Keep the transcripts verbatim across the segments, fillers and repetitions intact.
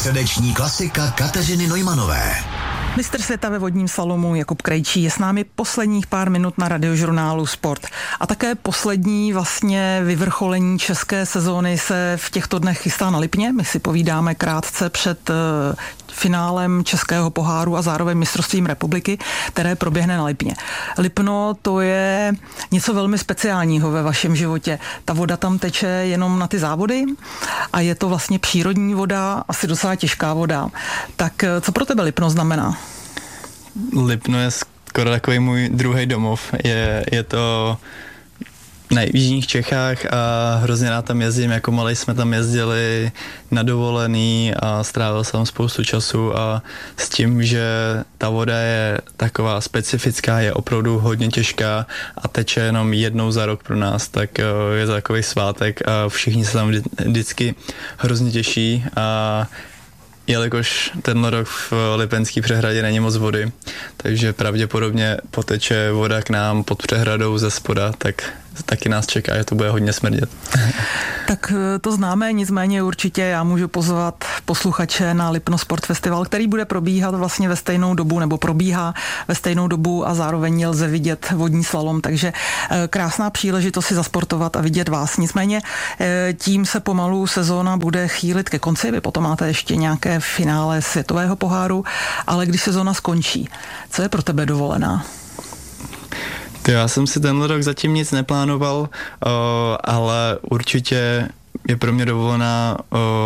Středeční klasika Kateřiny Neumanové. Mistr světa ve vodním slalomu Jakub Krejčí je s námi posledních pár minut na radiožurnálu Sport. A také poslední vlastně vyvrcholení české sezóny se v těchto dnech chystá na Lipně. My si povídáme krátce před uh, finálem Českého poháru a zároveň mistrovstvím republiky, které proběhne na Lipně. Lipno, to je něco velmi speciálního ve vašem životě. Ta voda tam teče jenom na ty závody a je to vlastně přírodní voda, asi docela těžká voda. Tak co pro tebe Lipno znamená? Lipno je skoro takový můj druhý domov. Je, je to na jižních Čechách a hrozně rád tam jezdím. Jako malej jsme tam jezdili na dovolený a strávil jsem spoustu času a s tím, že ta voda je taková specifická, je opravdu hodně těžká a teče jenom jednou za rok pro nás, tak je to takový svátek a všichni se tam vždycky hrozně těší a jelikož tenhle rok v Lipenský přehradě není moc vody, takže pravděpodobně poteče voda k nám pod přehradou ze spoda, tak taky nás čeká, že to bude hodně smrdět. Tak to známe, nicméně určitě já můžu pozvat posluchače na Lipno Sport Festival, který bude probíhat vlastně ve stejnou dobu, nebo probíhá ve stejnou dobu a zároveň lze vidět vodní slalom, takže krásná příležitost si zasportovat a vidět vás. Nicméně tím se pomalu sezóna bude chýlit ke konci, vy potom máte ještě nějaké finále světového poháru, ale když sezóna skončí, co je pro tebe dovolená? Já jsem si tenhle rok zatím nic neplánoval, ale určitě je pro mě dovolená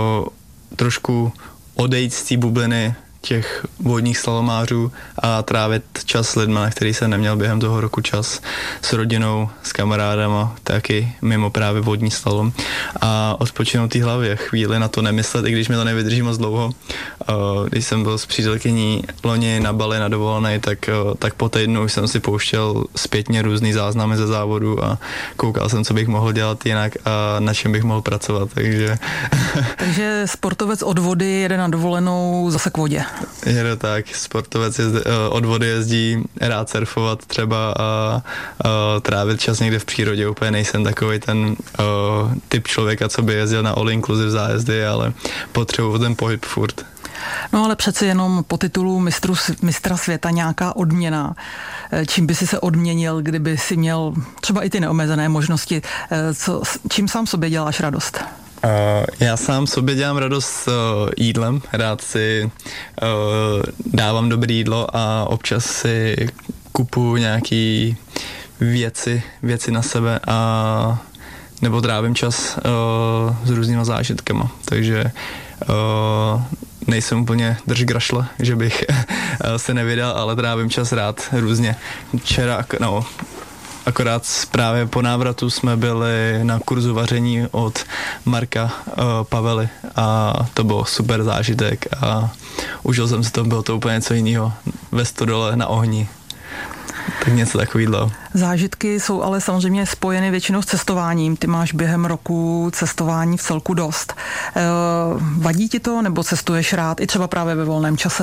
trošku odejít z té bubliny těch vodních slalomářů a trávit čas s lidma, na který jsem neměl během toho roku čas, s rodinou, s kamarádama, taky mimo právě vodní slalom a odpočinout té hlavě, chvíli na to nemyslet, i když mi to nevydrží moc dlouho. Když jsem byl s přítelkyní loni na Bali na dovolené, tak, tak po týdnu už jsem si pouštěl zpětně různý záznamy ze závodu a koukal jsem, co bych mohl dělat jinak a na čem bych mohl pracovat, takže... Takže sportovec od vody jede na dovolenou zase k vodě. Je to tak, sportovec jezde, od vody jezdí rád surfovat třeba a, a trávit čas někde v přírodě. Úplně nejsem takový ten a, typ člověka, co by jezdil na all inclusive zájezdy, ale potřebuji ten pohyb furt. No ale přeci jenom po titulu mistru, mistra světa nějaká odměna. Čím by si se odměnil, kdyby si měl třeba i ty neomezené možnosti? Co, čím sám sobě děláš radost? Uh, já sám sobě dělám radost uh, jídlem, rád si uh, dávám dobré jídlo a občas si kupuju nějaký věci, věci na sebe a nebo trávím čas uh, s různýma zážitkama, takže uh, nejsem úplně držgrašle, že bych se nevydal, ale trávím čas rád různě. Včera, no, akorát právě po návratu jsme byli na kurzu vaření od Marka uh, Pavely a to byl super zážitek a užil jsem si to, bylo to úplně něco jiného ve stodole na ohni. Tak něco takového. Zážitky jsou ale samozřejmě spojeny většinou s cestováním. Ty máš během roku cestování v celku dost. E, vadí ti to, nebo cestuješ rád i třeba právě ve volném čase?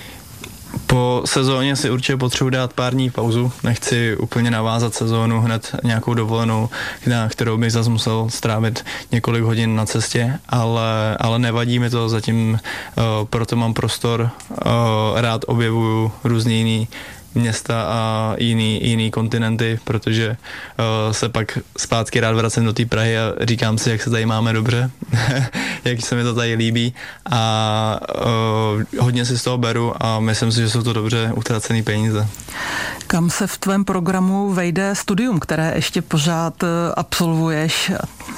Po sezóně si určitě potřebuji dát pár dní pauzu. Nechci úplně navázat sezónu hned nějakou dovolenou, na kterou bych zase musel strávit několik hodin na cestě, ale, ale nevadí mi to, zatím uh, proto mám prostor, uh, rád objevuju různý jiný města a jiný, jiný kontinenty, protože uh, se pak zpátky rád vracím do té Prahy a říkám si, jak se tady máme dobře, jak se mi to tady líbí a uh, hodně si z toho beru a myslím si, že jsou to dobře utracený peníze. Kam se v tvém programu vejde studium, které ještě pořád absolvuješ?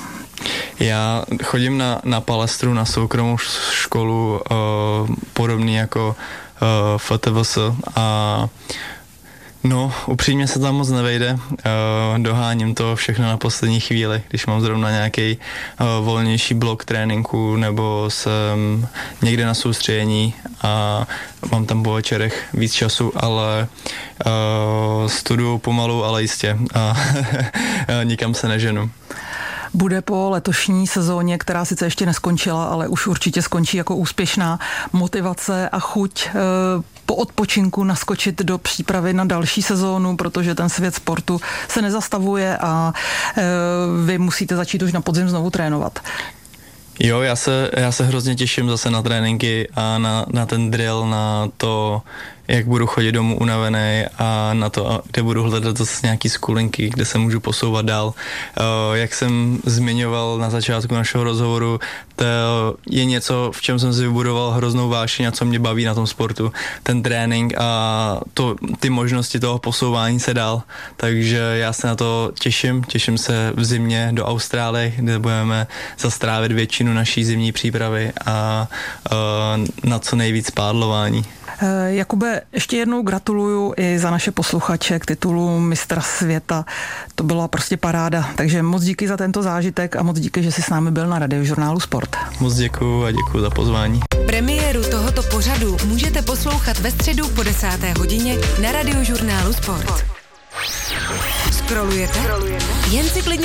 Já chodím na, na Palestru, na soukromou školu, uh, podobný jako uh, F T V S a no, upřímně se tam moc nevejde, uh, doháním to všechno na poslední chvíli, když mám zrovna nějaký uh, volnější blok tréninku nebo jsem někde na soustředění a mám tam po večerech víc času, ale uh, studuju pomalu, ale jistě a nikam se neženu. Bude po letošní sezóně, která sice ještě neskončila, ale už určitě skončí jako úspěšná, motivace a chuť e, po odpočinku naskočit do přípravy na další sezónu, protože ten svět sportu se nezastavuje a e, vy musíte začít už na podzim znovu trénovat. Jo, já se, já se hrozně těším zase na tréninky a na, na ten drill, na to, jak budu chodit domů unavený a na to, kde budu hledat zase nějaký skulinky, kde se můžu posouvat dál. Jak jsem zmiňoval na začátku našeho rozhovoru, to je něco, v čem jsem si vybudoval hroznou vášeň a co mě baví na tom sportu. Ten trénink a to, ty možnosti toho posouvání se dál. Takže já se na to těším. Těším se v zimě do Austrálie, kde budeme zastrávit většinu naší zimní přípravy a na co nejvíc pádlování. Jakube, ještě jednou gratuluju i za naše posluchače k titulu mistra světa. To byla prostě paráda. Takže moc díky za tento zážitek a moc díky, že jsi s námi byl na Radiožurnálu Sport. Moc děkuju a děkuju za pozvání. Premiéru tohoto pořadu můžete poslouchat ve středu po desáté hodině na Radiožurnálu Sport. Scrollujete? Jen si klidně